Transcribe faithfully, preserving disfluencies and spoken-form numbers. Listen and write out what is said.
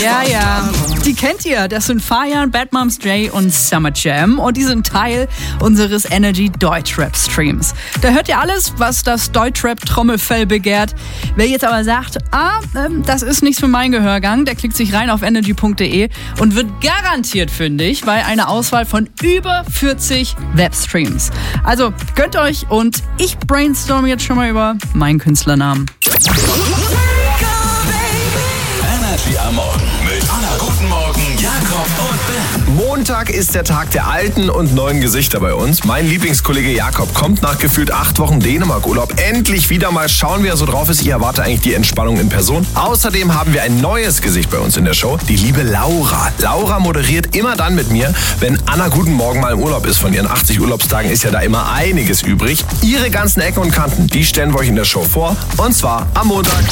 Ja, ja. Die kennt ihr. Das sind Fire, Bad Moms J und Summer Jam. Und die sind Teil unseres Energy Deutschrap Streams. Da hört ihr alles, was das Deutschrap-Trommelfell begehrt. Wer jetzt aber sagt, ah, ähm, das ist nichts für meinen Gehörgang, der klickt sich rein auf energy punkt de und wird garantiert fündig bei einer Auswahl von über vierzig Webstreams. Also gönnt euch und ich brainstorm jetzt schon mal über meinen Künstlernamen. Energy am Morgen mit Anna. Guten Morgen, Jakob und Ben. Montag ist der Tag der alten und neuen Gesichter bei uns. Mein Lieblingskollege Jakob kommt nach gefühlt acht Wochen Dänemark-Urlaub endlich wieder mal schauen, wie er so drauf ist. Ich erwarte eigentlich die Entspannung in Person. Außerdem haben wir ein neues Gesicht bei uns in der Show, die liebe Laura. Laura moderiert immer dann mit mir, wenn Anna Guten Morgen mal im Urlaub ist. Von ihren achtzig Urlaubstagen ist ja da immer einiges übrig. Ihre ganzen Ecken und Kanten, die stellen wir euch in der Show vor. Und zwar am Montag.